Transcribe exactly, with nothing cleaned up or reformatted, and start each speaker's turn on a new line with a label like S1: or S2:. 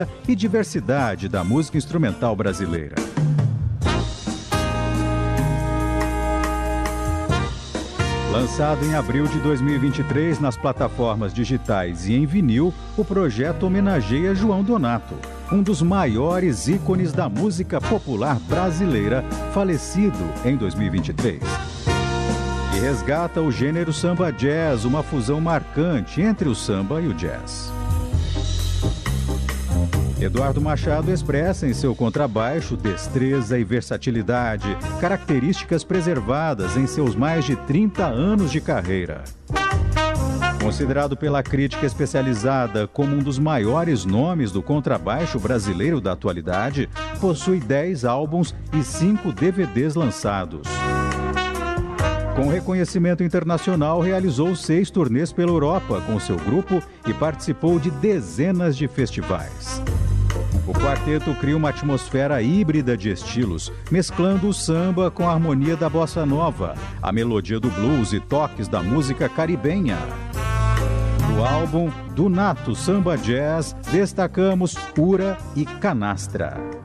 S1: e diversidade da música instrumental brasileira. Lançado em abril de dois mil e vinte e três nas plataformas digitais e em vinil, o projeto homenageia João Donato, um dos maiores ícones da música popular brasileira, falecido em dois mil e vinte e três. E resgata o gênero samba jazz, uma fusão marcante entre o samba e o jazz. Eduardo Machado expressa em seu contrabaixo destreza e versatilidade, características preservadas em seus mais de trinta anos de carreira. Considerado pela crítica especializada como um dos maiores nomes do contrabaixo brasileiro da atualidade, possui dez álbuns e cinco D V Ds lançados. Com reconhecimento internacional, realizou seis turnês pela Europa com seu grupo e participou de dezenas de festivais. O quarteto cria uma atmosfera híbrida de estilos, mesclando o samba com a harmonia da bossa nova, a melodia do blues e toques da música caribenha. Do álbum Donato Samba Jazz, destacamos Ura e Canastra.